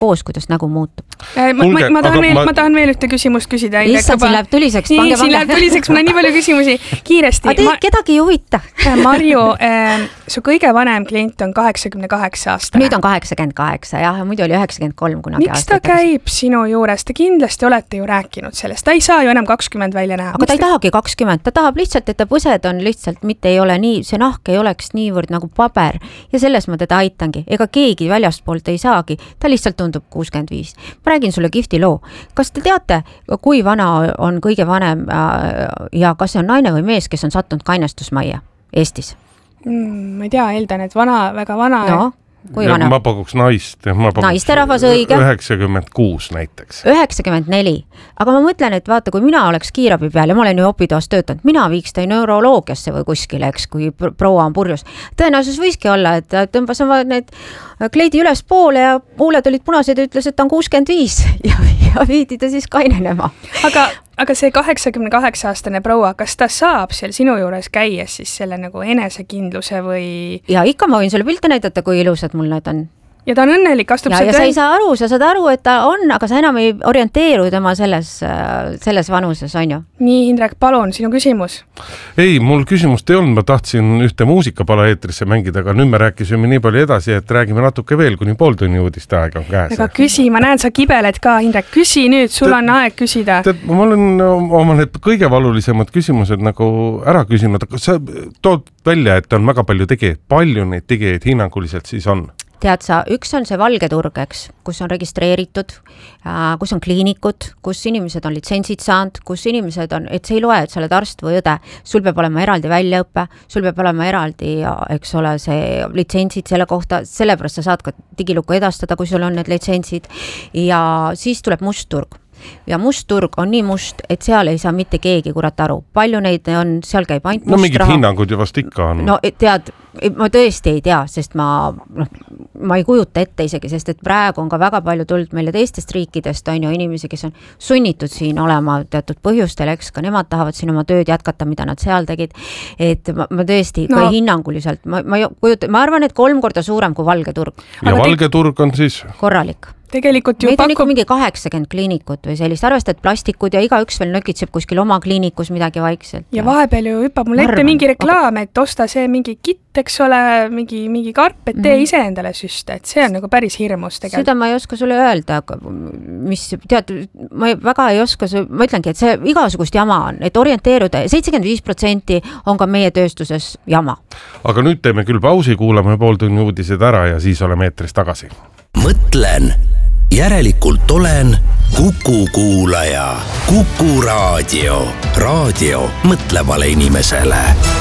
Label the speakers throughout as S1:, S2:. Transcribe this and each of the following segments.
S1: koos, kuidas nägu muutub.
S2: Ma tahan veel ühte küsimust küsida.
S1: Lihtsalt siin läheb tuliseks.
S2: Nii, siin läheb tuliseks, mul on nii palju küsimusi. Kiiresti.
S1: Aga kedagi ei huvita.
S2: Marju, su kõige vanem klient on 88 aastane.
S1: Nüüd on 88, jah, muidu oli 93 kunagi
S2: aastat. Miks ta käib sinu juures? Te kindlasti olete ju rääkinud sellest. Ta ei saa ju enam 20 välja näha.
S1: Aga ta ei tahagi 20. Ta tahab lihtsalt, et ta põsed on lihtsalt, mitte ei ole nii, see nahk ei oleks niivõrd nagu paber. Ja selles ma teda aitangi. Ega keegi väljastpoolt ei saagi. Ta lihtsalt tundub 65. Ma räägin sulle kihvti loo. Kas te teate, kui vana on kõige vanem ja kas see on naine või mees, kes on sattunud kainestusmajja Eestis?
S2: Ma ei tea, eeldan, et väga vana.
S1: No, kui vana?
S3: Ma pakuks naist.
S1: Naisterahvas õige.
S3: 96 näiteks.
S1: 94. Aga ma mõtlen, et vaata, kui mina oleks kiirabi peal ja ma olen ju opitoas töötanud, mina viiks ta neuroloogiasse või kuskile, eks, kui proua on purjus. Tõenäosus võiski olla, et tõmbas oma need kleidi üles poole ja huuled olid punased ja ütles, et ta on 65 ja viidi ta siis kainenema.
S2: Aga see 88-aastane proua, kas ta saab seal sinu juures käies siis selle nagu enesekindluse või...
S1: Ja ikka ma võin sulle pilte näidata, kui ilusad mul need on.
S2: Ja ta on õnnelik, astub
S1: ja sa ei saa aru, sa saad aru, et ta on, aga sa enam ei orienteeru tema selles vanuses, on ju?
S2: Nii, Hindrek, palun, sinu küsimus.
S3: Ei, mul küsimust ei olnud, ma tahtsin ühte muusikapala eetrisse mängida, aga nüüd me rääkisime nii palju edasi, et räägime natuke veel, kuni pooltunni uudiste aeg on käes.
S2: Aga küsi, ma näen, sa kibeled ka, Hindrek, küsi nüüd, sul on aeg küsida.
S3: Ma olen oma need kõige valulisemad küsimused nagu ära küsinud, aga sa tood välja, et on väga palju tegijaid, palju neid tegijaid hinnanguliselt siis on?
S1: Tead sa, üks on see valge turg, eks, kus on registreeritud, kus on kliinikud, kus inimesed on litsentsid saanud, kus inimesed on, et see ei loe, et sa oled arst või õde, sul peab olema eraldi väljaõppe, sul peab olema eraldi, eks ole, see litsentsid selle kohta, sellepärast sa saad ka digilukku edastada, kui sul on need litsentsid ja siis tuleb must turg. Ja must turg on nii must, et seal ei saa mitte keegi kurat aru. Palju neid on, seal käib ainult must raha.
S3: No mingid hinnangud ju vast ikka on.
S1: No tead, ma tõesti ei tea, sest ma ei kujuta ette isegi, sest et praegu on ka väga palju tulnud meile teistest riikidest, on ju inimesi, kes on sunnitud siin olema teatud põhjustel, eks ka nemad tahavad siin oma tööd jätkata, mida nad seal tegid. Et ma tõesti, ka hinnanguliselt, ma arvan, et 3 korda suurem kui valge turg.
S3: Ja valge turg on siis?
S1: Korralik.
S2: Tegelikult ju
S1: meid on ikka mingi 80 kliinikut või sellist, arvestad plastikud ja igaüks veel nökitseb kuskil oma kliinikus midagi vaikselt.
S2: Ja vahepeal ju hüppab mul ette mingi reklaam, et osta see mingi kitt, eks ole, mingi karp, et tee ise endale süste, et see on nagu päris hirmus tegelikult.
S1: Seda ma ei oska sulle öelda, mis, tead, ma väga ei oska, ma ütlengi, et see igasugust jama on, et orienteeruda, 75% on ka meie tööstuses jama.
S3: Aga nüüd teeme küll pausi, kuulame pooltunni uudised ära ja siis oleme eetris tagasi.
S4: Mõtlen, järelikult olen Kuku kuulaja. Kuku raadio. Raadio mõtlevale inimesele.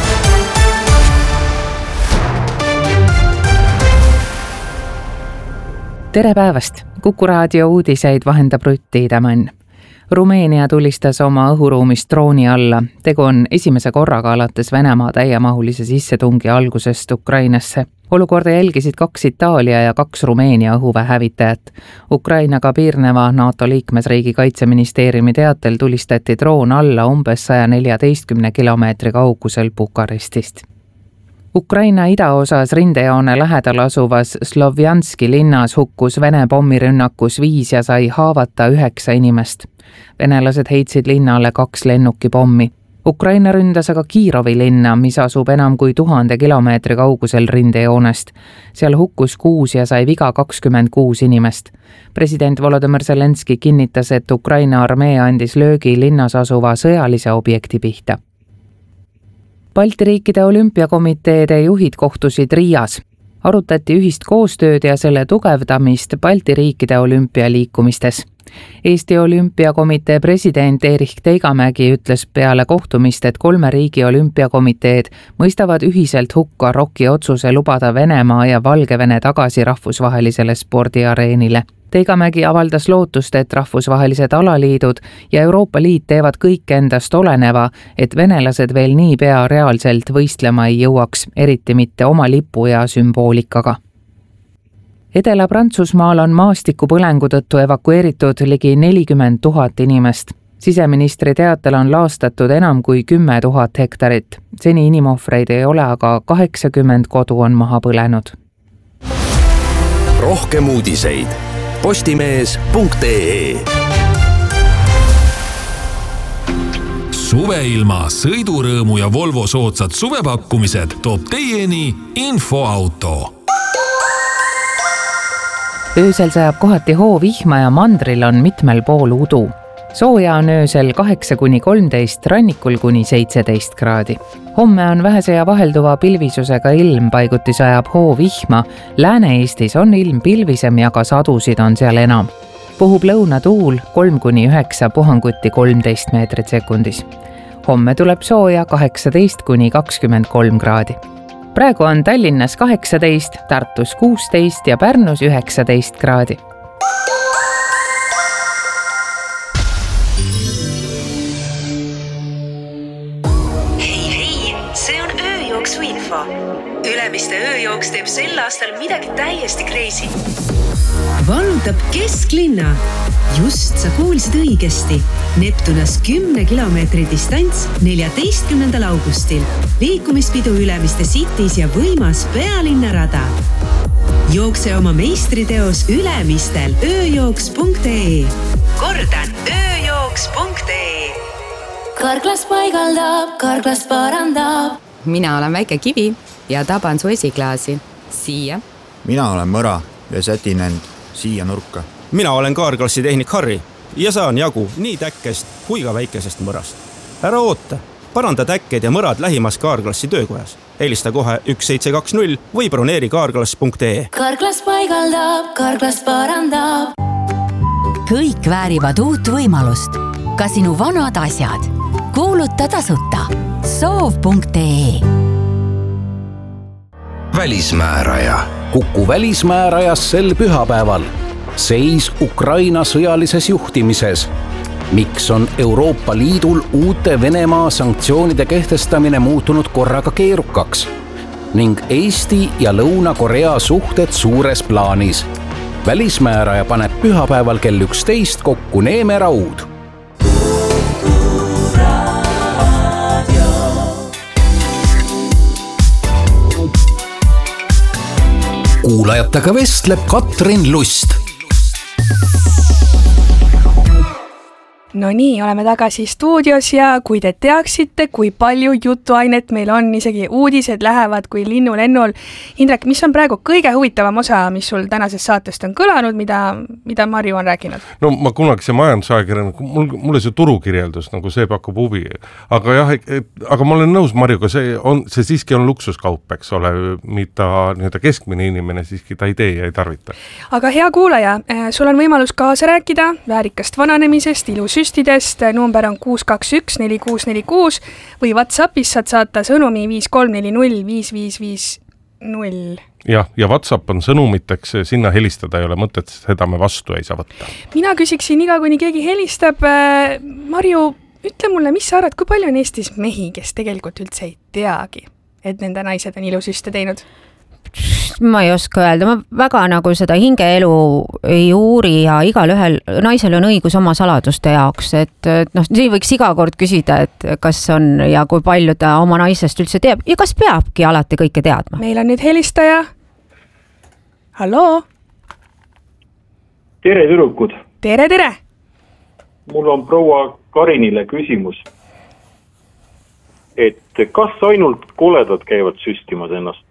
S5: Tere päevast! Kuku raadio uudiseid vahendab Rutti Idamann. Rumeenia tulistas oma õhuruumist drooni alla. Tegu on esimese korraga alates Venemaa täiemahulise sissetungi algusest Ukrainasse. Olukorda jälgisid 2 Itaalia ja 2 Rumeenia õhuvähävitajat. Ukrainaga piirneva NATO liikmesriigi kaitseministeeriumi teatel tulistati droon alla umbes 114 kilomeetri kaugusel Bukarestist. Ukraina idaosas rindejoone lähedal asuvas Slovjanski linnas hukkus Vene pommirünnakus 5 ja sai haavata 9 inimest. Venelased heitsid linnale 2 lennukipommi. Ukraina ründas aga Kiirovi linna, mis asub enam kui 1000 kilomeetri kaugusel rindejoonest. Seal hukkus 6 ja sai viga 26 inimest. President Volodymyr Zelenski kinnitas, et Ukraina armee andis löögi linnas asuva sõjalise objekti pihta. Balti riikide olümpiakomiteede juhid kohtusid Riias. Arutati ühist koostööd ja selle tugevdamist Balti riikide olümpialiikumistes. Eesti olümpiakomitee president Erich Teigamägi ütles peale kohtumist, et 3 riigi olümpiakomiteed mõistavad ühiselt hukka ROK-i otsuse lubada Venemaa ja Valgevene tagasi rahvusvahelisele spordiareenile. Teigamägi avaldas lootust, et rahvusvahelised alaliidud ja Euroopa Liit teevad kõik endast oleneva, et venelased veel niipea reaalselt võistlema ei jõuaks, eriti mitte oma lipu ja sümboolikaga. Edela-Prantsusmaal on maastikupõlengu tõttu evakueeritud ligi 40 000 inimest. Siseministri teatel on laastatud enam kui 10 000 hektarit. Seni inimohvreid ei ole, aga 80 kodu on maha põlenud.
S4: Rohkem uudiseid postimees.ee.
S6: Suveilma, sõidurõõmu ja Volvo soodsad suvepakkumised toob teieni Infoauto.
S5: Öösel sajab kohati hoovihma ja mandril on mitmel pool udu. Sooja on öösel 8–13, rannikul kuni 17 kraadi. Homme on vähese ja vahelduva pilvisusega ilm, paiguti sajab hoovihma. Lääne-Eestis on ilm pilvisem ja ka sadusid on seal enam. Puhub lõunatuul 3–9, puhanguti 13 meetrit sekundis. Homme tuleb sooja 18–23 kraadi. Praegu on Tallinnas 18, Tartus 16 ja Pärnus 19 kraadi.
S7: Hei, see on ööjooksu info. Ülemiste ööjooks teeb sel aastal midagi täiesti crazy. Vallutab kesklinna. Just sa kuulsid õigesti. Neptunas 10 kilomeetri distants 14. augustil. Liikumispidu Ülemiste Cities ja võimas pealinnarada. Jookse oma meistriteos Ülemistel ööjooks.ee. Kordan, ööjooks.ee.
S8: Karklas paigaldab, karklas parandab.
S9: Mina olen väike kivi ja taban su esiklaasi. Siia.
S10: Mina olen mõra ja sätin end siia nurka.
S11: Mina olen kaarklassi tehnik Harri ja saan jagu nii täkkest kui ka väikesest mõrast. Ära oota, paranda täkked ja mõrad lähimas kaarklassi töökojas. Helista kohe 1720 või broneeri kaarklass.ee.
S8: Karklas paigaldab, karklas parandab.
S12: Kõik väärivad uut võimalust. Ka sinu vanad asjad. Kuuluta tasuta. Soov.ee.
S4: Välismääraja. Kuku välismäärajas sel pühapäeval. Seis Ukraina sõjalises juhtimises. Miks on Euroopa Liidul uute Venemaa sanktsioonide kehtestamine muutunud korraga keerukaks? Ning Eesti ja Lõuna-Korea suhted suures plaanis. Välismääraja paneb pühapäeval kell 11 kokku Neeme Raud. Kuulajatega vestleb Katrin Lust.
S2: No nii, oleme tagasi stuudios ja kui te teaksite, kui palju jutuainet meil on, isegi uudised lähevad kui linnulennul. Indrek, mis on praegu kõige huvitavam osa, mis sul tänasest saatest on kõlanud, mida Marju on rääkinud?
S3: No ma kunagise majandusajakirjana, mulle see turukirjeldus, nagu see pakub huvi. Aga jah, aga ma olen nõus Marjuga, see siiski on luksuskaup, eks ole, mida keskmine inimene siiski ta ei tee ja ei tarvita. Aga
S2: hea kuulaja, sul on võimalus kaasa rääkida väärikast vananemisest, süstidest, number on 621-4646 või WhatsAppis saad saata sõnumi 53405550.
S3: Ja WhatsApp on sõnumiteks, sinna helistada ei ole mõtet, seda me vastu ei saa võtta.
S2: Mina küsiksin iga, kuni keegi helistab. Marju, ütle mulle, mis sa arvad, kui palju on Eestis mehi, kes tegelikult üldse ei teagi, et nende naised on ilusüste teinud?
S1: Ma ei oska öelda, ma väga nagu seda hingeelu ei uuri ja igalühel naisel on õigus oma saladuste jaoks, et siin võiks iga kord küsida, et kas on ja kui palju ta oma naisest üldse teab ja kas peabki alati kõike teadma.
S2: Meil on nüüd helistaja. Halloo?
S13: Tere, tüdrukud!
S2: Tere!
S13: Mul on proua Karinile küsimus. Et kas ainult koledad käivad süstimas ennast?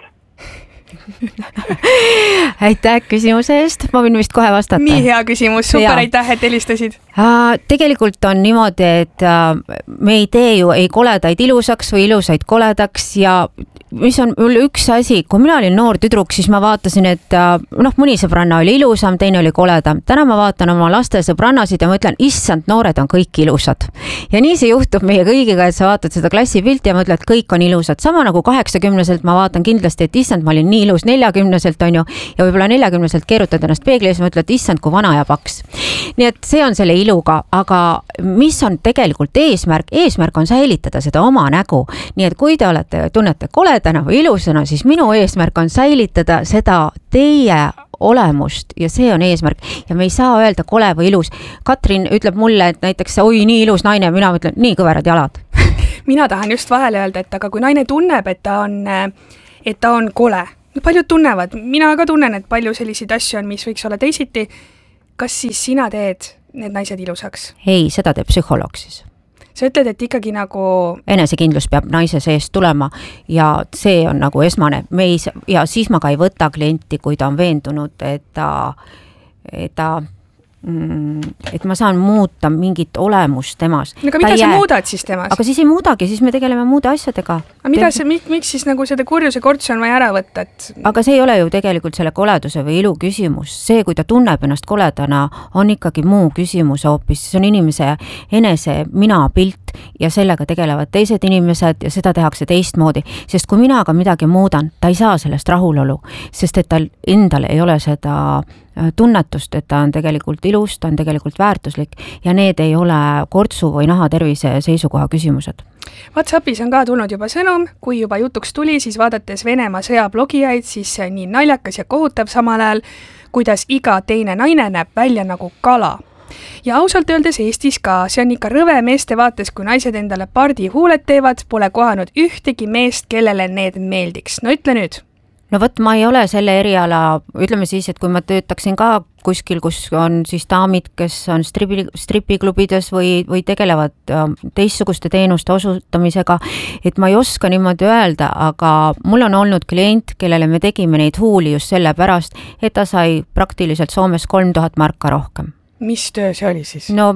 S1: Aitäh küsimuse eest, ma võin vist kohe vastata.
S2: Nii hea küsimus, super, aitäh, et helistasid.
S1: Tegelikult on niimoodi, et me ei tee ju ei koledaid ilusaks või ilusaid koledaks ja mis on mul üks asi, kui mina olin noor tüdruk, siis ma vaatasin, et mõni sõbranna oli ilusam, teine oli koledam. Täna ma vaatan oma laste sõbrannasid ja mõtlen, issand, noored on kõik ilusad. Ja nii see juhtub meie kõigiga, et sa vaatad seda klassipilti ja mõtled, et kõik on ilusad. Sama nagu 80-selt ma vaatan kindlasti, et issand, ma olin nii ilus 40-selt on ju, ja võib-olla 40-selt keerutad ennast peegli ja mõtled, et issand, kui vana ja paks. Nii et see on selle iluga, aga mis on tegelikult eesmärk? Eesmärk on säilitada seda oma nägu. Nii et kui te tunnete koledana või ilusana, siis minu eesmärk on säilitada seda teie olemust ja see on eesmärk. Ja me ei saa öelda kole või ilus. Katrin ütleb mulle, et näiteks oi, nii ilus naine, mina mõtlen, nii kõverad jalad.
S2: Mina tahan just vahele öelda, et aga kui naine tunneb, et ta on kole, paljud tunnevad, mina ka tunnen, et palju selliseid asju on, mis võiks olla teisiti, kas siis sina teed need naised ilusaks?
S1: Ei, seda teeb psühholoog siis.
S2: Sa ütled, et ikkagi nagu...
S1: Enesekindlus peab naise seest tulema ja see on nagu esmane. Ja siis ma ka ei võta klienti, kui ta on veendunud, et ma saan muuta mingit olemust temas.
S2: Aga mida sa muudad siis temas?
S1: Aga siis ei muudagi, siis me tegeleme muude asjadega.
S2: Aga miks siis nagu seda kurjuse kortsu on vaja ära võtta?
S1: Aga see ei ole ju tegelikult selle koleduse või ilu küsimus. See, kui ta tunneb ennast koledana, on ikkagi muu küsimus hoopis. See on inimese enese mina pilt ja sellega tegelevad teised inimesed ja seda tehakse teistmoodi. Sest kui mina aga midagi muudan, ta ei saa sellest rahulolu, sest et tal endal ei ole seda tunnetust, et ta on tegelikult ilus, ta on tegelikult väärtuslik ja need ei ole kortsu või naha tervise seisukoha küsimused.
S2: WhatsAppis on ka tulnud juba sõnum, kui juba jutuks tuli, siis vaadates Venemaa sõjablogijaid, siis nii naljakas ja kohutav samal ajal, kuidas iga teine naine näeb välja nagu kala. Ja ausalt öeldes Eestis ka, see on ikka rõve meeste vaates, kui naised endale pardi huuled teevad, pole kohanud ühtegi meest, kellele need meeldiks. No ütle nüüd.
S1: No võt, ma ei ole selle eriala, ütleme siis, et kui ma töötaksin ka kuskil, kus on siis daamid, kes on stripiklubides või tegelevad teistsuguste teenuste osutamisega, et ma ei oska niimoodi öelda, aga mul on olnud klient, kellele me tegime neid huuli just sellepärast, et ta sai praktiliselt Soomes 3000 marka rohkem.
S2: Mis töö see oli siis?
S1: No,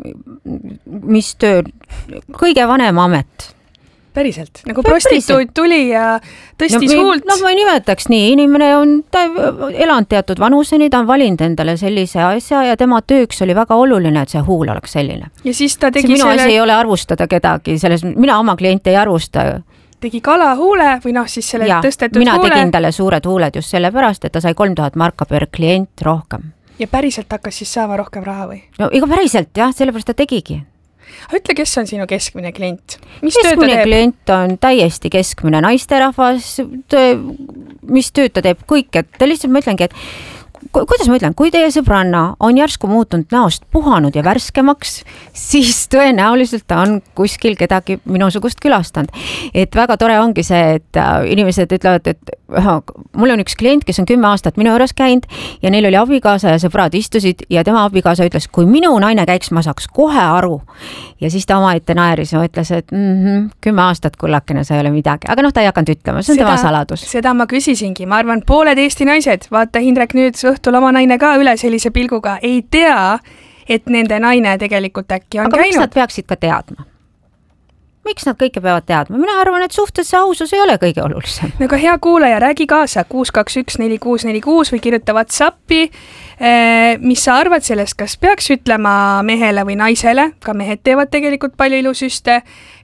S1: mis töö? Kõige vanem amet.
S2: Päriselt? Nagu prostituut tuli ja tõstis huult?
S1: No ma ei nimetaks nii, inimene on elanud teatud vanuseni, ta on valinud endale sellise asja ja tema tööks oli väga oluline, et see huul oleks selline.
S2: Ja siis ta tegi
S1: minu asi ei ole arvustada kedagi, mina oma kliente ei arvusta.
S2: Tegi kala huule või siis selle tõstetud
S1: mina
S2: huule?
S1: Mina tegin talle suured huuled just sellepärast, et ta sai 3000 marka per klient rohkem.
S2: Ja päriselt hakkas siis saama rohkem raha või?
S1: No ega päriselt jah, sellepärast ta tegigi.
S2: Ütle, kes on sinu keskmine klient?
S1: Keskmine klient on täiesti keskmine naisterahvas, mis tööd ta teeb kõik, et lihtsalt ma ütlengi, et kuidas ma ütlen, kui teie sõbranna on järsku muutunud näost puhanud ja värskemaks, siis tõenäoliselt ta on kuskil kedagi minusugust külastanud. Et väga tore ongi see, et inimesed ütlevad, et mul on üks klient, kes on 10 aastat minu juures käinud ja neil oli abikaasa ja sõbrad istusid ja tema abikaasa ütles, kui minu naine käiks, ma saaks kohe aru. Ja siis ta oma ette naeris ja ütles, et 10 aastat kullakene, see ei ole midagi. Aga ta ei hakanud ütlema, see on tema saladus.
S2: Seda ma küsisingi, ma arvan, pooled Eesti naised, vaata Hindrek nüüd õhtul oma naine ka üle sellise pilguga, ei tea, et nende naine tegelikult äkki on käinud.
S1: Aga miks nad peaksid ka teadma? Miks nad kõike peavad teadma? Mina arvan, et suhtes see ausus ei ole kõige olulisem.
S2: Aga hea kuulaja, räägi kaasa 6214646 või kirjuta WhatsAppi. Mis sa arvad sellest, kas peaks ütlema mehele või naisele? Ka mehed teevad tegelikult palju ilusüste.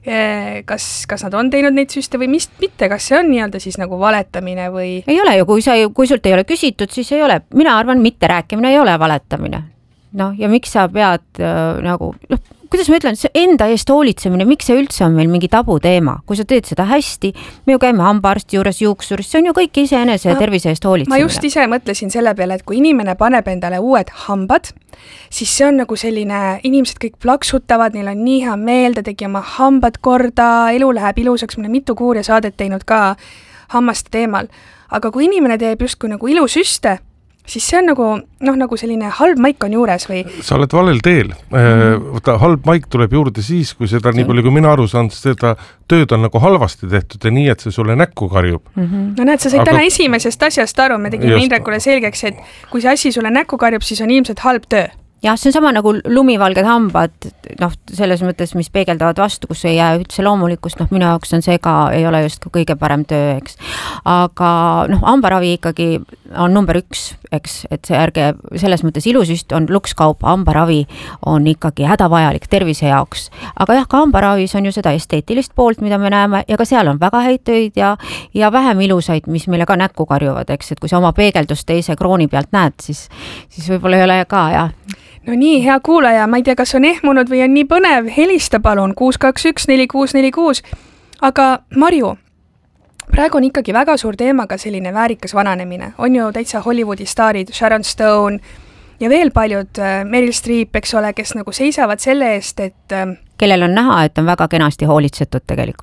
S2: Kas nad on teinud neid süste või mitte? Kas see on nii-öelda siis nagu valetamine või?
S1: Ei ole ju, kui sult ei ole küsitud, siis ei ole. Mina arvan, mitte rääkimine ei ole valetamine. Ja miks sa pead kuidas ma ütlen, see enda eest hoolitsemine, miks see üldse on meil mingi tabu teema? Kui sa teed seda hästi, me ju käime hambaarsti juures, juuksuris, see on ju kõik iseenese tervise eest hoolitsemine.
S2: Ma just ise mõtlesin selle peale, et kui inimene paneb endale uued hambad, siis see on nagu selline, inimesed kõik plaksutavad, neil on nii hea meel, ta tegi oma hambad korda, elu läheb ilusaks, mõne mitu kuuri saadet teinud ka hammaste teemal. Aga kui inimene teeb justkui nagu ilusüste, siis see on nagu selline halb maik on juures või?
S3: Sa oled valel teel. Halb maik tuleb juurde siis, kui seda nii palju, kui mina aru saan, seda tööd on nagu halvasti tehtud ja nii, et see sulle näkku karjub.
S2: No näed, sa said täna esimesest asjast aru, me tegime Indrekule selgeks, et kui see asi sulle näkku karjub, siis on ilmselt halb töö.
S1: Jah, see on sama nagu lumivalged hambad, selles mõttes, mis peegeldavad vastu, kus ei jää üldse loomulikust, minu jaoks on see ka, ei ole just kõige parem töö, eks. Aga hambaravi ikkagi on number 1, eks, et see ärge, selles mõttes ilusüst on lukskaup, hambaravi on ikkagi hädavajalik tervise jaoks. Aga jah, ka hambaravis on ju seda esteetilist poolt, mida me näeme, ja ka seal on väga häid töid ja vähem ilusaid, mis meile ka näkku karjuvad, eks, et kui sa oma peegeldust teise krooni pealt näed, siis võib-olla ei ole ka, jah.
S2: No nii, hea kuulaja, ma ei tea, kas on ehmunud või on nii põnev, helista palun 6214646. Aga Marju, praegu on ikkagi väga suur teema ka selline väärikas vananemine. On ju täitsa Hollywoodi staarid, Sharon Stone ja veel paljud, Meryl Streep, eks ole, kes nagu seisavad selle eest, et...
S1: Kellel on näha, et on väga kenasti hoolitsetud tegelikult.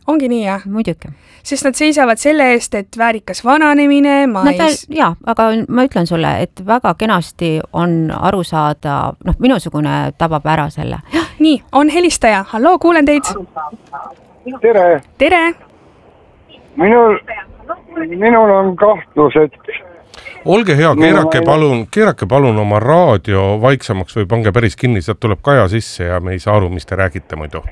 S2: Ongi nii, jah?
S1: Muidugi.
S2: Sest nad seisavad selle eest, et väärikas vananemine,
S1: jaa, aga ma ütlen sulle, et väga kenasti on aru saada, minusugune tabab ära selle.
S2: Nii, on helistaja. Halloo, kuulen teid.
S14: Tere!
S2: Tere!
S14: Minul on kahtlus, et...
S3: Olge hea, keerake palun oma raadio vaiksemaks või pange päris kinni, sealt tuleb Kaja sisse ja me ei saa aru, mis te räägite muidu.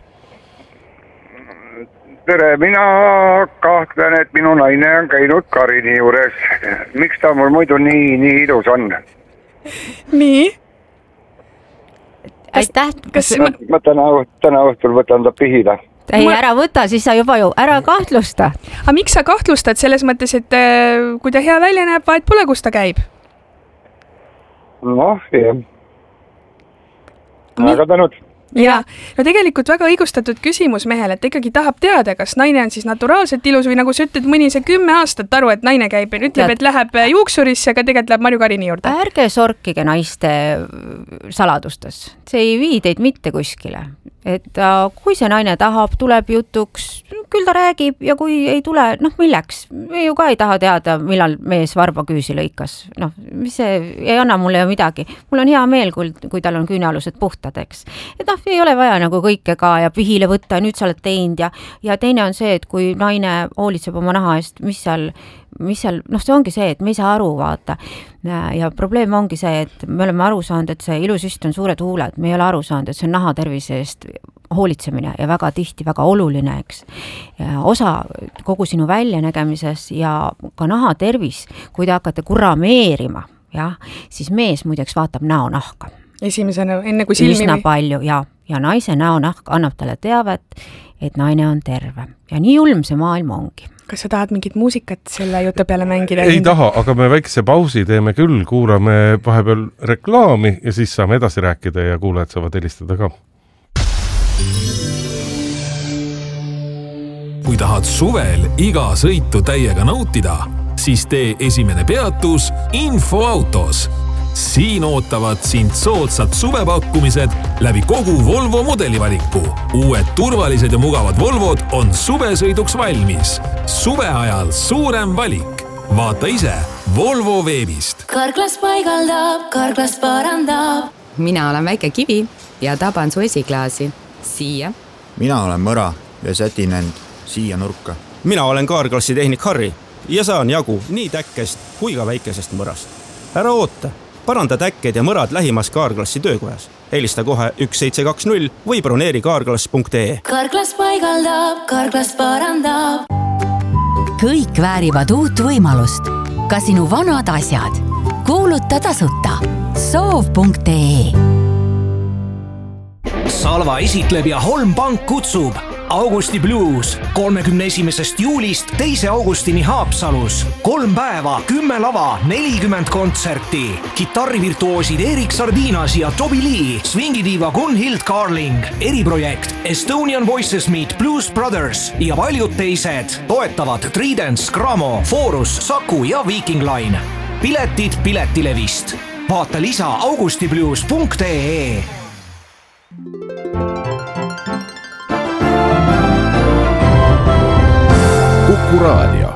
S14: Tere, mina kahtlen, et minu naine on käinud Karini juures. Miks ta mul muidu nii ilus on?
S2: Nii?
S1: Aitäh!
S14: Ma täna õhtul võtan ta pihile.
S1: Ei, ära võta, siis sa juba ju ära kahtlusta.
S2: Aga miks sa kahtlustad selles mõttes, et kui ta hea välja näeb, vaid pole, kus ta käib?
S14: Jah. Aga tänud.
S2: Ja, no tegelikult väga õigustatud küsimus mehel, et ta ikkagi tahab teada, kas naine on siis naturaalselt ilus või nagu sa ütled, mõni see 10 aastat aru, et naine käib ja ütleb, et läheb juuksurisse, aga tegelikult läheb Marju Karini juurde.
S1: Ärge sorkige naiste saladustes. See ei vii teid mitte kuskile. Et kui see naine tahab, tuleb jutuks, küll ta räägib ja kui ei tule, milleks? Me ju ka ei taha teada, millal mees varba küüsi lõikas. Mis see ei anna mulle ju midagi. Mul on hea meel, kui tal on küünealused puhtad, eks. Et ei ole vaja nagu kõike ka ja pihile võtta ja nüüd sa oled teinud ja teine on see, et kui naine hoolitseb oma naha eest, mis seal, see ongi see, et me ei saa aru vaata. Ja probleem ongi see, et me oleme aru saanud, et see ilusüst on suured huuled, me ei ole aru saanud, et see on naha tervise eest hoolitsemine ja väga tihti väga oluline, eks. Ja osa kogu sinu väljanägemises ja ka naha tervis, kui te hakkate kurameerima, siis mees muideks vaatab näonahka.
S2: Esimesena, enne kui silmi
S1: üsna palju ja naise näonahk annab talle teavet, et naine on terve. Ja nii ulm see maailm ongi.
S2: Kas sa tahad mingit muusikat selle jutu peale mängida?
S3: Ei taha, aga me väikse pausi teeme küll, kuulame vahepeal reklaami ja siis saame edasi rääkida ja kuulajad saavad helistada ka.
S6: Kui tahad suvel iga sõitu täiega nautida, siis tee esimene peatus Infoautos. Siin ootavad sind soodsad suvepakkumised läbi kogu Volvo modelivaliku. Uued turvalised ja mugavad Volvod on suvesõiduks valmis. Suve ajal suurem valik. Vaata ise Volvo veebist.
S8: Karklas paigaldab, Karklas parandab.
S9: Mina olen väike kivi ja taban su esiklaasi. Siia.
S10: Mina olen mõra ja sätin end siia nurka.
S11: Mina olen Karklassi tehnik Harri ja saan jagu nii täkkest kui ka väikesest mõrast. Ära oota. Paranda täkked ja mõrad lähimas Karklassi töökojas. Helista kohe 1720 või broneeri karklas.ee.
S8: Karklas paigaldab, Karklas parandab.
S12: Kõik väärivad uut võimalust. Ka sinu vanad asjad. Kuuluta tasuta. Soov.ee.
S15: Salva esitleb ja Holm Pank kutsub Augusti Blues 31. juulist 2. augustini Haapsalus. 3 päeva, 10 lava, 40 kontserti. Kitarrivirtuoosid Erik Sardinas ja Toby Lee, swingidiiva Gunhild Carling, eriprojekt Estonian Voices Meet Blues Brothers ja paljud teised toetavad Tridents, Gramo, Forus, Saku ja Viking Line. Piletid Piletilevist. Vaata lisa augustiblues.ee.
S4: Kuku Raadio.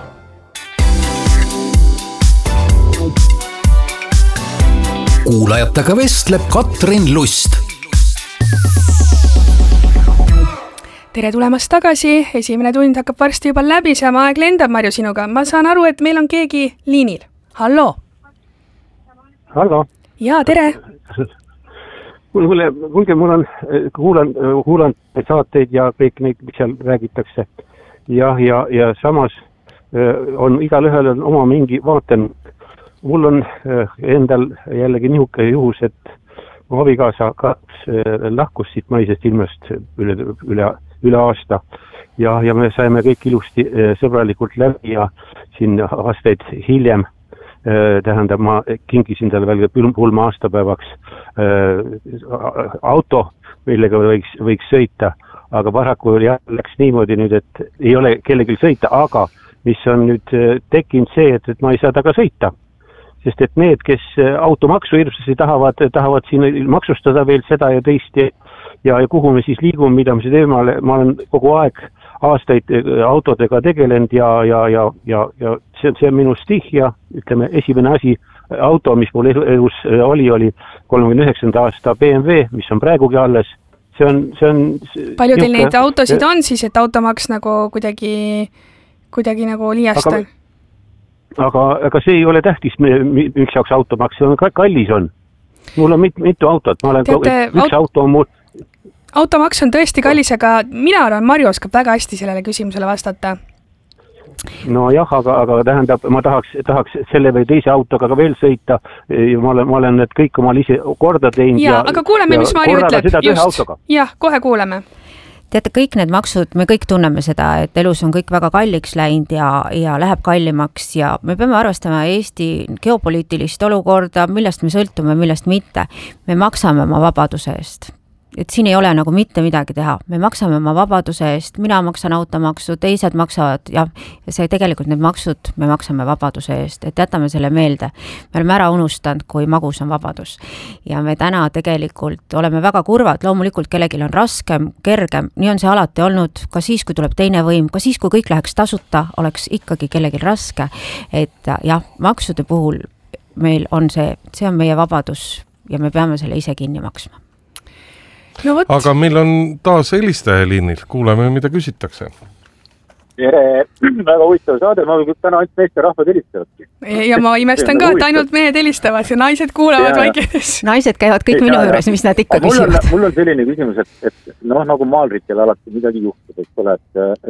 S4: Kuulajatega vestleb Katrin Lust.
S2: Tere tulemast tagasi, esimene tund hakkab varsti juba läbi saama, aeg lendab Marju sinuga. Ma saan aru, et meil on keegi liinil. Halloo!
S16: Hallo!
S2: Jaa, tere!
S16: Kuulge, mul on, kuulan saateid ja kõik neid, mis seal räägitakse. Ja samas on igal ühel on oma mingi vaaten. Mul on endal jällegi nihuke juhus, et mu abikaasa lahkus siit maisest ilmast üle aasta ja me saime kõik ilusti sõbralikult läbi ja siin aastaid hiljem tähendab, ma kingisin talle veel pulma aastapäevaks auto, millega võiks sõita, aga paraku läks niimoodi nüüd, et ei ole kellelgi sõita, aga mis on nüüd tekkinud see, et ma ei saa taga sõita. Sest et need, kes automaksu hirmsasti tahavad siin maksustada veel seda ja teist ja kuhu me siis liigume, mida me see teema, ma olen kogu aeg aastaid autodega tegelenud ja see on minu stih ja ütleme, esimene asi, auto, mis mul elus oli 39. aasta BMW, mis on praegugi alles. See on
S2: palju teil neid autosid on siis, et automaks nagu kuidagi nagu liiasta?
S16: Aga see ei ole tähtis, miks jaoks automaks, see on kallis on. Mul on mitu autot, ma olen üks auto on mul.
S2: Automaks on tõesti kallis, aga mina arvan, Marju oskab väga hästi sellele küsimusele vastata.
S16: No jah, aga tähendab, ma tahaks selle või teise autoga ka veel sõita. Ma olen need kõik omal ise korda teinud.
S2: Aga kuuleme, mis Marju ütleb. Just. Jah, kohe kuuleme.
S1: Teate, kõik need maksud, me kõik tunneme seda, et elus on kõik väga kalliks läinud ja läheb kallimaks ja me peame arvestama Eesti geopoliitilist olukorda, millest me sõltume, millest mitte. Me maksame oma vabaduse eest. Et siin ei ole nagu mitte midagi teha. Me maksame oma vabaduse eest, mina maksan automaksu, teised maksavad ja see tegelikult need maksud, me maksame vabaduse eest, et jätame selle meelde. Me oleme ära unustanud, kui magus on vabadus. Ja me täna tegelikult oleme väga kurvad, loomulikult kellegil on raskem, kergem, nii on see alati olnud, ka siis, kui tuleb teine võim, ka siis, kui kõik läheks tasuta, oleks ikkagi kellegil raske. Et jah, maksude puhul meil on see on meie vabadus ja me peame selle ise kinni maksma.
S2: No
S3: aga meil on taas helistaja liinil, kuuleme, mida küsitakse.
S17: Tere, väga huvitav saade, ma täna ainult meeste rahvad helistavadki.
S2: Ja ma imestan ka, et ainult mehed helistavad ja naised kuulavad vaikides.
S1: Naised käivad kõik minu juures, mis nad ikka küsivad.
S17: Mul on selline küsimus, et nagu maalritel alati midagi juhtub, eks ole,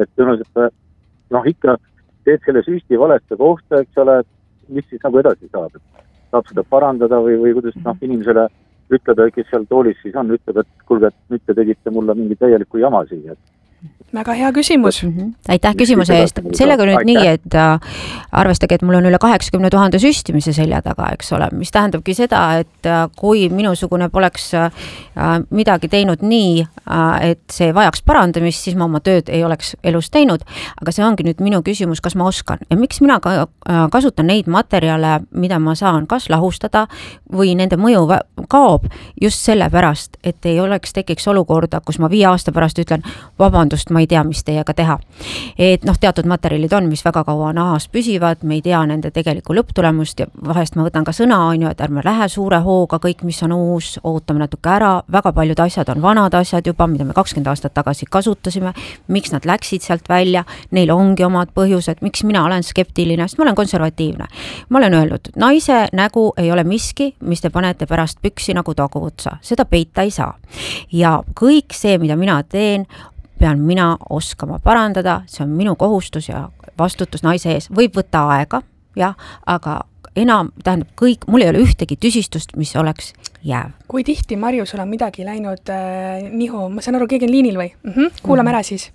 S17: et ikka teed selle süsti valeste kohta, eks ole, mis siis nagu edasi saab, saab seda parandada või kuidas inimesele ütleb, kes seal toolis siis on, ütleb, et kuulge, et nüüd te tegite mulle mingi täieliku jama siia.
S2: Väga hea küsimus.
S1: Aitäh küsimuse eest. Sellega nüüd nii, et arvestage, et mul on üle 80 000 süstimise selja taga, eks ole, mis tähendabki seda, et kui minusugune poleks midagi teinud nii, et see vajaks parandamist, siis ma oma tööd ei oleks elus teinud, aga see ongi nüüd minu küsimus, kas ma oskan ja miks mina kasutan neid materjale, mida ma saan kas lahustada või nende mõju kaob just sellepärast, et ei tekiks olukorda, kus ma 5 aasta pärast ütlen, vabandust, ma ei tea, mis teiega teha. Et teatud materjalid on, mis väga kaua nahas püsivad, me ei tea nende tegelikku lõpptulemust ja vahest ma võtan ka sõna, et ärme lähe suure hooga kõik, mis on uus, ootame natuke ära, väga paljud asjad on vanad asjad juba, mida me 20 aastat tagasi kasutasime, miks nad läksid sealt välja, neil ongi omad põhjused, miks mina olen skeptiline, sest ma olen konservatiivne. Ma olen öelnud, naise nägu ei ole miski, mis te panete pärast püksi nagu taguvutsa, seda peita ei saa. Ja kõik see, mida mina teen, pean mina oskama parandada, see on minu kohustus ja vastutus naise ees. Võib võtta aega, jah, aga enam, tähendab kõik, mul ei ole ühtegi tüsistust, mis oleks jääv.
S2: Kui tihti, Marju, sul on midagi läinud nihu? Ma saan aru, keegi on liinil või? Kuulame ära siis.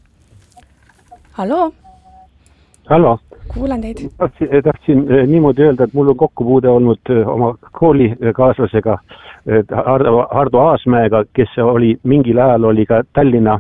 S2: Hallo?
S16: Hallo?
S2: Kuulen teid.
S16: Tahtsin niimoodi öelda, et mul on kokkupuude olnud oma koolikaaslasega Hardo Aasmäega, kes oli mingil ajal oli ka Tallinna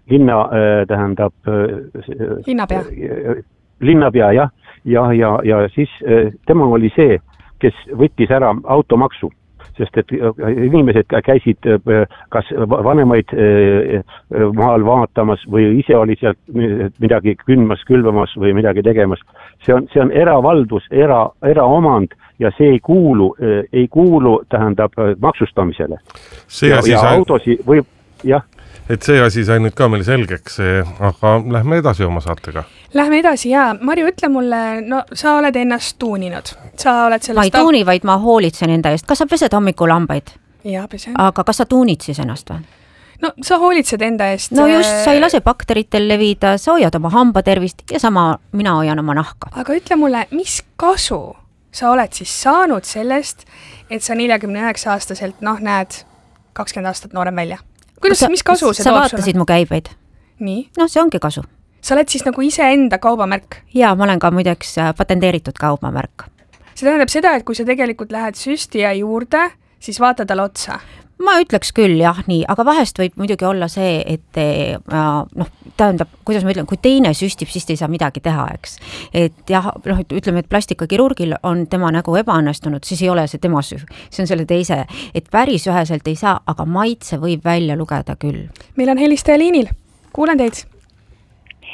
S16: linnapea, jah. Ja siis tema oli see, kes võttis ära automaksu, sest et inimesed käisid kas vanemaid maal vaatamas või ise oli sealt midagi külvamas või midagi tegemas. See on eravaldus, eraomand ja see ei kuulu tähendab maksustamisele. Ja autosi võib, jah.
S3: Et see asi sai nüüd ka meil selgeks, aga lähme edasi oma saatega.
S2: Lähme edasi, jaa. Marju, ütle mulle, sa oled ennast tuuninud.
S1: Ma ei tuuni, vaid ma hoolitsen enda eest. Kas sa pesed hommikul hambaid?
S2: Jaa, pesen.
S1: Aga kas sa tuunid siis ennast või?
S2: No sa hoolitsed enda eest.
S1: No just, sa ei lase bakteritel levida, sa hoiad oma hambatervist ja sama mina hoian oma nahka.
S2: Aga ütle mulle, mis kasu sa oled siis saanud sellest, et sa 49-aastaselt, näed 20 aastat noorem välja? Mis kasu see
S1: sa vaatasid mu käibeid?
S2: Nii?
S1: See ongi kasu.
S2: Sa oled siis nagu ise enda kaubamärk?
S1: Jaa, ma olen ka muideks patenteeritud kaubamärk.
S2: See tähendab seda, et kui sa tegelikult lähed süstija juurde, siis vaata talle otsa?
S1: Ma ütleks küll, jah, nii, aga vahest võib muidugi olla see, et tähendab, kuidas ma ütlen, kui teine süstib, siis ei saa midagi teha, eks. Et jah, ütleme, et plastikakirurgil on tema nägu ebaõnnestunud, siis ei ole see tema süü. See on selle teise, et päris üheselt ei saa, aga maitse võib välja lugeda küll.
S2: Meil on helistaja liinil. Kuulen teid.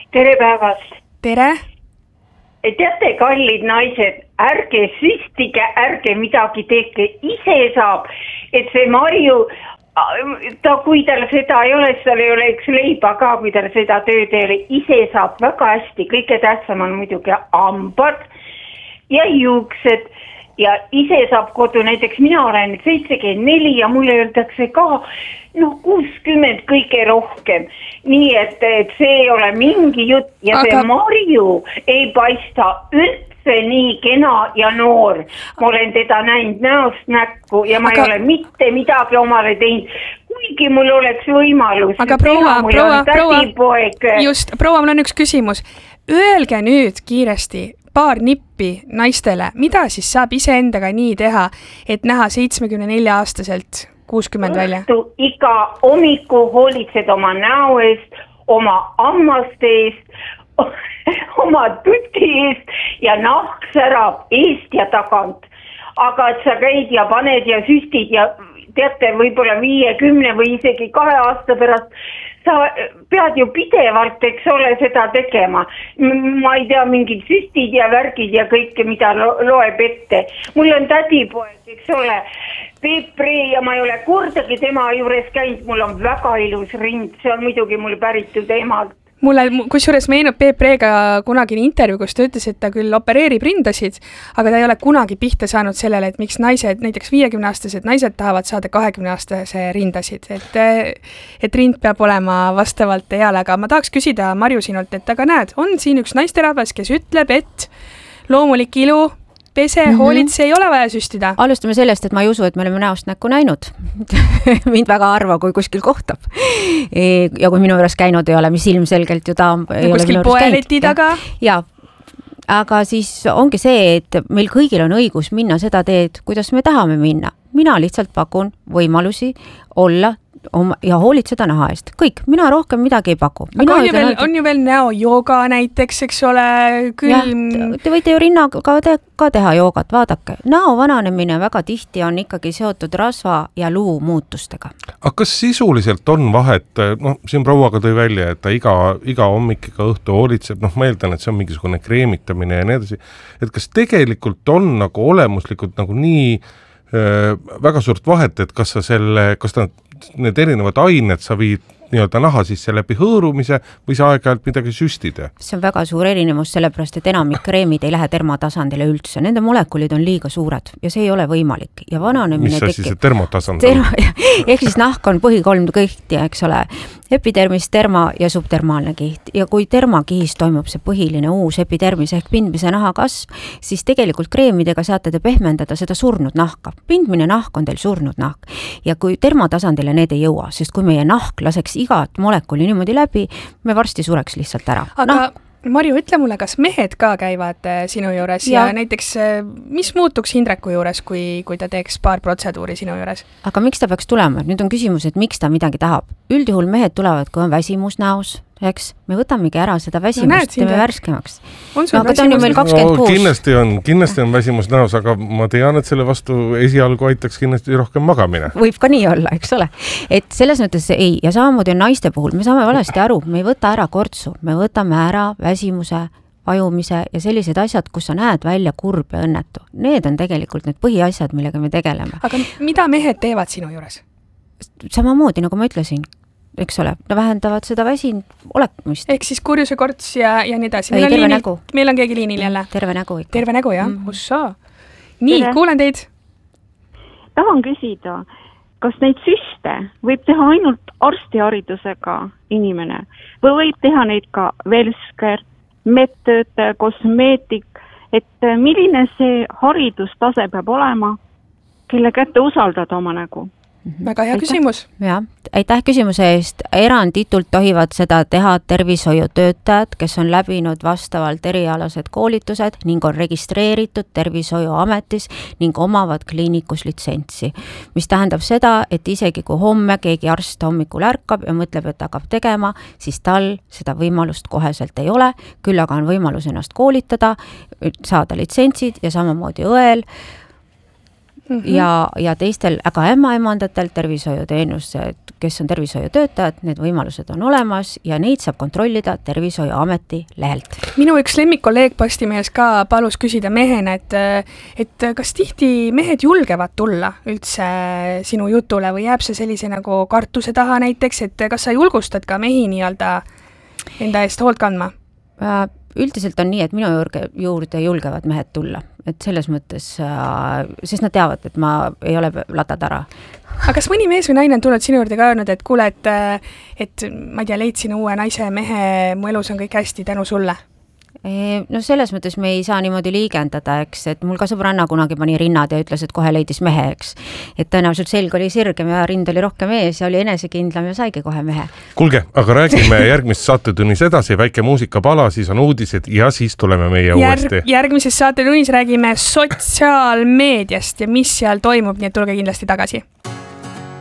S18: tere päevast!
S2: Tere!
S18: Teate, kallid naised, ärge süstige, ärge midagi tehke, ise saab, et see Marju, kui tal seda ei ole, siis tal ei ole üks leiba ka, kui tal seda tööd ei ole, ise saab väga hästi, kõige tähtsam on muidugi hambad ja juuksed ja ise saab kodu, näiteks mina olen 74 ja mulle öeldakse ka 60 kõige rohkem, nii et see ei ole mingi jutt ja see Marju ei paista üldse nii kena ja noor. Ma olen teda näinud näost näkku ja ma ei ole mitte midagi omale teinud, kuigi mul oleks võimalus.
S2: Aga proua, mul on üks küsimus. Öelge nüüd kiiresti paar nippi naistele, mida siis saab iseendaga nii teha, et näha 74-aastaselt 60 välja?
S18: Iga hommiku hoolitsed oma näo eest, oma hammaste eest, oma tuti eest ja nahk särab eest ja tagant. Aga et sa käid ja paned ja süstid ja teate, võib-olla 50 või isegi 2 aasta pärast sa pead ju pidevalt, eks ole, seda tegema. Ma ei tea, mingid süstid ja värgid ja kõike, mida loeb ette. Mul on tädipoeg, eks ole, Peep Pree ja ma ei ole kordagi tema juures käinud, mul on väga ilus rind, see on muidugi mul päritud emalt.
S2: Mulle kusjuures meenub Peep Preega kunagine intervjuu, kus ta ütles, et ta küll opereerib rindasid, aga ta ei ole kunagi pihta saanud sellele, et miks naised, näiteks 50-aastased naised tahavad saada 20-aastase rindasid, et rind peab olema vastavalt eale, aga ma tahaks küsida Marju sinult, et aga näed, on siin üks naisterahvas, kes ütleb, et loomulik ilu, pese, hoolitse ei ole vaja süstida.
S1: Alustame sellest, et ma ei usu, et me oleme näost näkku näinud. Mind väga harva, kui kuskil kohtab. Ja kui minu juures käinud ei ole, mis ilmselgelt ju ta ei ole
S2: kuskil poeleti taga?
S1: Ja, aga siis ongi see, et meil kõigil on õigus minna seda teed, kuidas me tahame minna. Mina lihtsalt pakun võimalusi olla ja hoolitseda naha eest. Kõik, mina rohkem midagi ei paku.
S2: On ju veel näo jooga näiteks, eks ole, küll...
S1: Te võite ju rinnaga ka teha joogat, vaadake. Näo vananemine väga tihti on ikkagi seotud rasva ja luu muutustega.
S3: Aga kas sisuliselt on vahet, siin prouaga tõi välja, et ta iga hommik, iga õhtu hoolitseb, ma eeldan, et see on mingisugune kreemitamine ja nii edasi, et kas tegelikult on nagu olemuslikult nagu nii väga suurt vahet, et kas need erinevad ained sa viid nii-öelda naha sisse läbi hõõrumise või sa aeg-ajalt midagi süstida?
S1: See on väga suur erinevus, sellepärast, et enamik kreemid ei lähe termotasandile üldse. Nende molekulid on liiga suured ja see ei ole võimalik. Ja vananemine
S3: mis asi see termotasand on?
S1: Ehk siis nahk on põhikolm kihti, eks ole. Epidermis, terma ja subtermaalne kiht. Ja kui termakihis toimub see põhiline uus epidermis ehk pindmise naha kasv, siis tegelikult kreemidega saate te pehmendada seda surnud nahka. Pindmine nahk on teil surnud nahk. Ja kui termotasandile need ei jõua, sest kui meie nahk laseks igat molekuli niimoodi läbi, me varsti sureks lihtsalt ära.
S2: Aga Marju, ütle mulle, kas mehed ka käivad sinu juures ja näiteks mis muutuks Hindreku juures, kui ta teeks paar protseduuri sinu juures?
S1: Aga miks ta peaks tulema? Nüüd on küsimus, et miks ta midagi tahab. Üldjuhul mehed tulevad, kui on väsimus näos, eks? Me võtamegi ära seda väsimust, teeme värskemaks.
S2: Aga ta on ju meil
S1: 26.
S3: Kindlasti on väsimus näos, aga ma tean, et selle vastu esialgu aitaks kindlasti rohkem magamine.
S1: Võib ka nii olla, eks ole. Et selles mõttes ei, ja samamoodi on naiste puhul, me saame valesti aru, me ei võta ära kortsu, me võtame ära väsimuse, vajumise ja sellised asjad, kus sa näed välja kurb ja õnnetu. Need on tegelikult need põhiasjad, millega me tegeleme.
S2: Aga mida mehed teevad sinu juures?
S1: Samamoodi, nagu ma ütlesin, eks ole, vähendavad seda väsin olekumist.
S2: Ehk siis kurjuse korts ja nii edasi. Meil on keegi liinil jälle.
S1: Terve nägu ikka.
S2: Terve nägu, jah. Ussaa. Nii, kuulen teid.
S19: Tahan küsida, kas neid süste võib teha ainult arstiharidusega inimene või võib teha neid ka velsker, medtöötaja, kosmeetik, et milline see haridustase peab olema, kelle kätte usaldada oma nägu?
S2: Väga hea küsimus.
S1: Ja, aitäh küsimuse eest. Eranditult tohivad seda teha tervishoiutöötajad, kes on läbinud vastavalt erialased koolitused ning on registreeritud tervishoiuametis ning omavad kliinikus litsentsi. Mis tähendab seda, et isegi kui homme keegi arst hommikul ärkab ja mõtleb, et hakkab tegema, siis tal seda võimalust koheselt ei ole. Küll aga on võimalus ennast koolitada, saada litsentsid ja samamoodi õel. ja teistel, aga ämmaemandatel tervishoiuteenused, kes on tervishoiutöötajad, need võimalused on olemas ja neid saab kontrollida Tervishoiuameti lehelt.
S2: Minu üks lemmikkolleeg Postimehes ka palus küsida mehena, et kas tihti mehed julgevad tulla üldse sinu jutule või jääb see sellise nagu kartuse taha näiteks, et kas sa julgustad ka mehi nii-öelda enda eest hoolt kandma?
S1: Üldiselt on nii, et minu juurde julgevad mehed tulla, et selles mõttes, sest nad teavad, et ma ei ole latatara.
S2: Aga kas mõni mees või naine on tulnud sinu juurde ka öelnud, et kuule, et ma ei tea, leidsin uue naise mehe, mu elus on kõik hästi tänu sulle?
S1: No selles mõttes me ei saa niimoodi liigendada, eks, et mul ka sõbranna kunagi pani rinnad ja ütles, et kohe leidis mehe, eks. Et tõenäoliselt selg oli sirgem ja rind oli rohkem ees ja oli enesekindlam ja saigi kohe mehe.
S3: Kuulge, aga räägime järgmist saatetunnis edasi, väike muusikapala, siis on uudised ja siis tuleme meie uuesti.
S2: Järgmises saatetunnis räägime sotsiaalmeediast ja mis seal toimub, nii et tulge kindlasti tagasi.